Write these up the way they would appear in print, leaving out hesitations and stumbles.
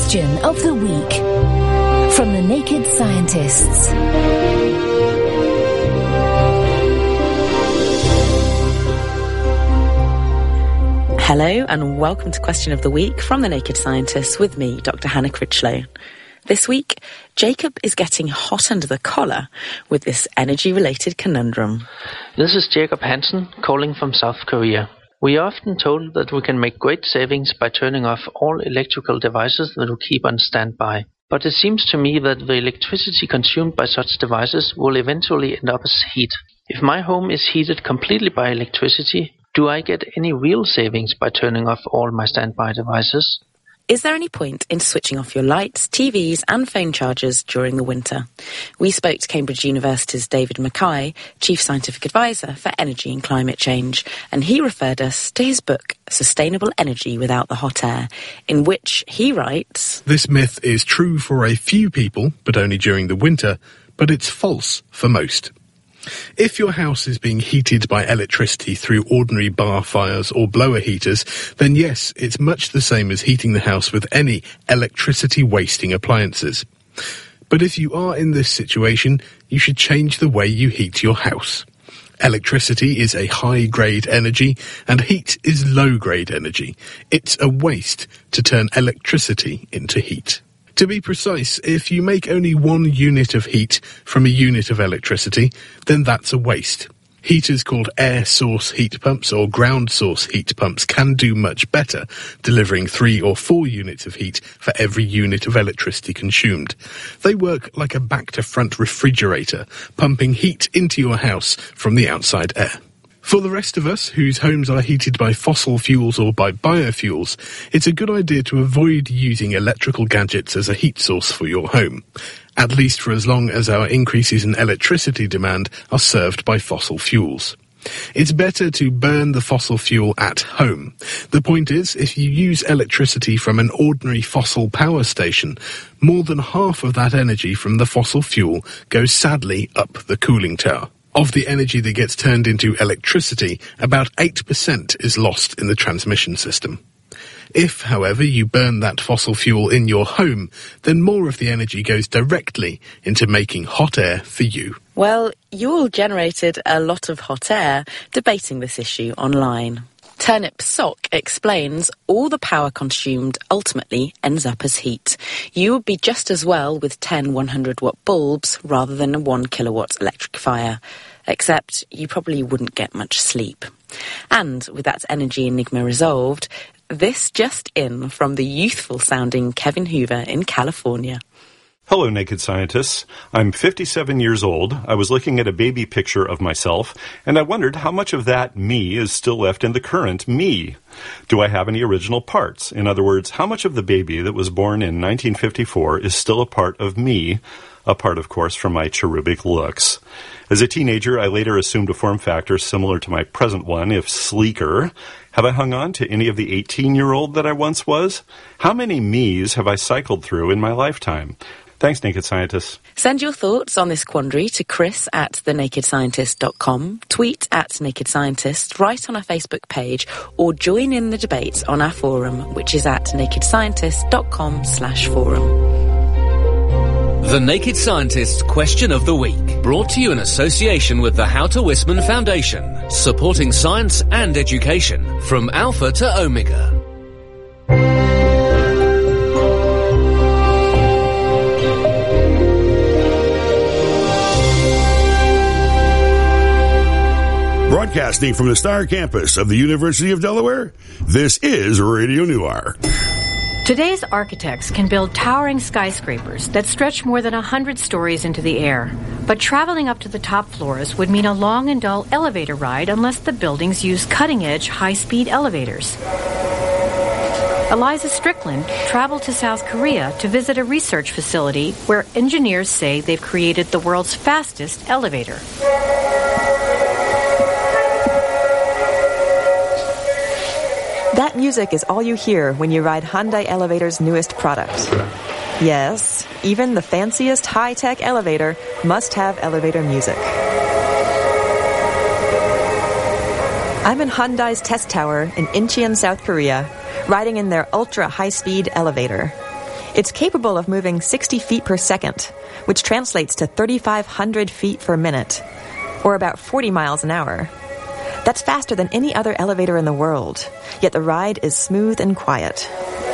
Question of the Week from the Naked Scientists. Hello and welcome to Question of the Week from the Naked Scientists with me, Dr. Hannah Critchlow. This week, Jacob is getting hot under the collar with this energy-related conundrum. This is Jacob Hansen calling from South Korea. We are often told that we can make great savings by turning off all electrical devices that we keep on standby. But it seems to me that the electricity consumed by such devices will eventually end up as heat. If my home is heated completely by electricity, do I get any real savings by turning off all my standby devices? Is there any point in switching off your lights, TVs and phone chargers during the winter? We spoke to Cambridge University's David Mackay, Chief Scientific Advisor for Energy and Climate Change, and he referred us to his book, Sustainable Energy Without the Hot Air, in which he writes, "This myth is true for a few people, but only during the winter, but it's false for most. If your house is being heated by electricity through ordinary bar fires or blower heaters, then yes, it's much the same as heating the house with any electricity-wasting appliances. But if you are in this situation, you should change the way you heat your house. Electricity is a high-grade energy, and heat is low-grade energy. It's a waste to turn electricity into heat. To be precise, if you make only 1 unit of heat from a unit of electricity, then that's a waste. Heaters called air source heat pumps or ground source heat pumps can do much better, delivering 3 or 4 units of heat for every unit of electricity consumed. They work like a back-to-front refrigerator, pumping heat into your house from the outside air. For the rest of us, whose homes are heated by fossil fuels or by biofuels, it's a good idea to avoid using electrical gadgets as a heat source for your home, at least for as long as our increases in electricity demand are served by fossil fuels. It's better to burn the fossil fuel at home. The point is, if you use electricity from an ordinary fossil power station, more than half of that energy from the fossil fuel goes sadly up the cooling tower. Of the energy that gets turned into electricity, about 8% is lost in the transmission system. If, however, you burn that fossil fuel in your home, then more of the energy goes directly into making hot air for you. Well, you all generated a lot of hot air debating this issue online. Turnip Sock explains all the power consumed ultimately ends up as heat. You would be just as well with 10 100-watt bulbs rather than a 1 kilowatt electrifier, except you probably wouldn't get much sleep. And with that energy enigma resolved, this just in from the youthful-sounding Kevin Hoover in California. Hello, Naked Scientists. I'm 57 years old. I was looking at a baby picture of myself, and I wondered how much of that me is still left in the current me. Do I have any original parts? In other words, how much of the baby that was born in 1954 is still a part of me, apart, of course, from my cherubic looks? As a teenager, I later assumed a form factor similar to my present one, if sleeker. Have I hung on to any of the 18-year-old that I once was? How many me's have I cycled through in my lifetime? Thanks, Naked Scientists. Send your thoughts on this quandary to chris@thenakedscientist.com, tweet @nakedscientist, write on our Facebook page, or join in the debate on our forum, which is at nakedscientist.com/forum. The Naked Scientist Question of the Week, brought to you in association with the Houter Wisman Foundation, supporting science and education from Alpha to Omega. Broadcasting from the Star Campus of the University of Delaware, this is Radio Noir. Today's architects can build towering skyscrapers that stretch more than 100 stories into the air. But traveling up to the top floors would mean a long and dull elevator ride unless the buildings use cutting-edge, high-speed elevators. Eliza Strickland traveled to South Korea to visit a research facility where engineers say they've created the world's fastest elevator. That music is all you hear when you ride Hyundai Elevator's newest product. Yes, even the fanciest high-tech elevator must have elevator music. I'm in Hyundai's test tower in Incheon, South Korea, riding in their ultra-high-speed elevator. It's capable of moving 60 feet per second, which translates to 3,500 feet per minute, or about 40 miles an hour. That's faster than any other elevator in the world, yet the ride is smooth and quiet.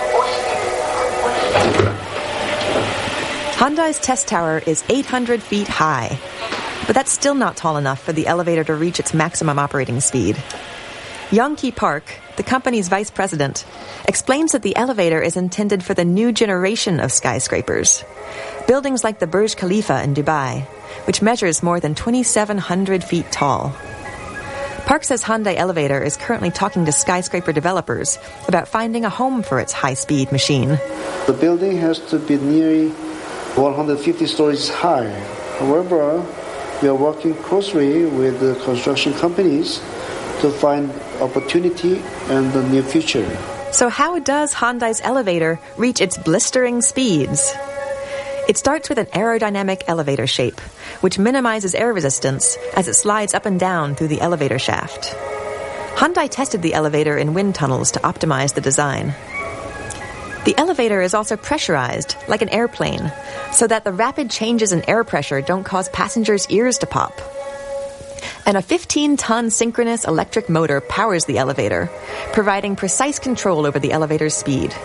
Hyundai's test tower is 800 feet high, but that's still not tall enough for the elevator to reach its maximum operating speed. Young-Ki Park, the company's vice president, explains that the elevator is intended for the new generation of skyscrapers, buildings like the Burj Khalifa in Dubai, which measures more than 2,700 feet tall. Park says Hyundai Elevator is currently talking to skyscraper developers about finding a home for its high-speed machine. The building has to be nearly 150 stories high. However, we are working closely with the construction companies to find opportunity in the near future. So how does Hyundai's elevator reach its blistering speeds? It starts with an aerodynamic elevator shape, which minimizes air resistance as it slides up and down through the elevator shaft. Hyundai tested the elevator in wind tunnels to optimize the design. The elevator is also pressurized, like an airplane, so that the rapid changes in air pressure don't cause passengers' ears to pop. And a 15-ton synchronous electric motor powers the elevator, providing precise control over the elevator's speed.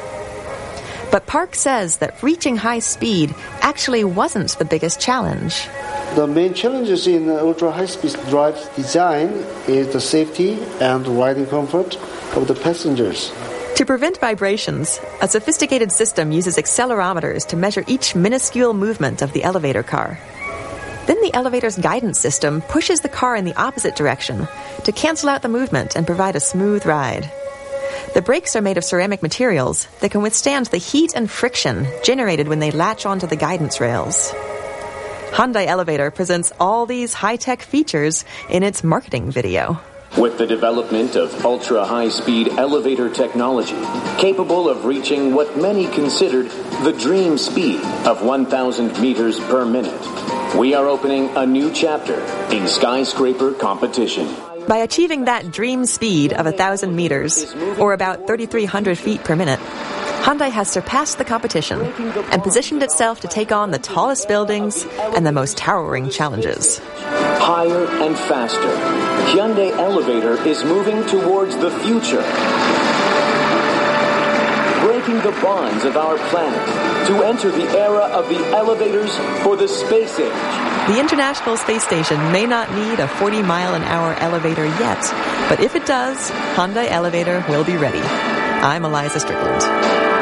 But Park says that reaching high speed actually wasn't the biggest challenge. The main challenges in ultra-high-speed drive design is the safety and riding comfort of the passengers. To prevent vibrations, a sophisticated system uses accelerometers to measure each minuscule movement of the elevator car. Then the elevator's guidance system pushes the car in the opposite direction to cancel out the movement and provide a smooth ride. The brakes are made of ceramic materials that can withstand the heat and friction generated when they latch onto the guidance rails. Hyundai Elevator presents all these high-tech features in its marketing video. With the development of ultra-high-speed elevator technology, capable of reaching what many considered the dream speed of 1,000 meters per minute, we are opening a new chapter in skyscraper competition. By achieving that dream speed of 1,000 meters, or about 3,300 feet per minute, Hyundai has surpassed the competition and positioned itself to take on the tallest buildings and the most towering challenges. Higher and faster, Hyundai Elevator is moving towards the future, breaking the bonds of our planet to enter the era of the elevators for the space age. The International Space Station may not need a 40-mile-an-hour elevator yet, but if it does, Hyundai Elevator will be ready. I'm Eliza Strickland.